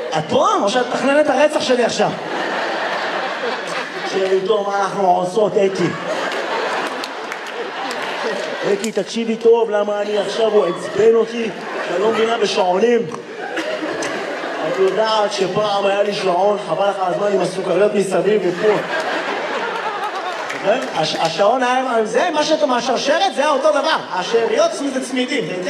את פה? או שאת מתכננת את הרצח שלי עכשיו? תראי מה אנחנו עושות, אקי. אקי, תקשיבי טוב, למה אני עכשיו הוא עצבן אותי, שאני לא מבינה בשעונים. את יודעת שפעם היה לי שעון, חבל לך הזמן עם הסוכריות מסביב ופה. השעון היה, זה מה שאתה מהשרשרת, זה אותו דבר. השאריות זה צמידים.